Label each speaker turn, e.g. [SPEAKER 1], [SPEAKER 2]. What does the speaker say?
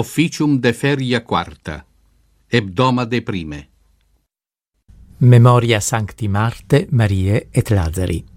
[SPEAKER 1] Officium de feria quarta, hebdomade prime.
[SPEAKER 2] Memoria Sancti Marte, Mariae et Lazari.